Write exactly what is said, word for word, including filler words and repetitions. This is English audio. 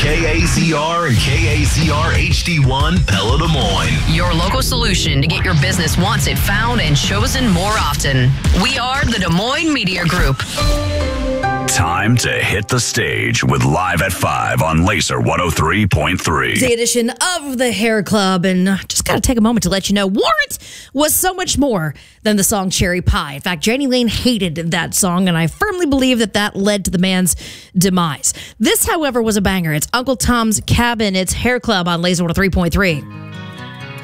K A Z R and K A Z R H D one Pella Des Moines. Your local solution to get your business once it found and chosen more often. We are the Des Moines Media Group. Time to hit the stage with Live at five on Laser one oh three point three. The edition of the Hair Club, and just got to take a moment to let you know Warrant was so much more than the song Cherry Pie. In fact, Jani Lane hated that song, and I firmly believe that that led to the man's demise. This, however, was a banger. It's Uncle Tom's Cabin. It's Hair Club on Laser one oh three point three.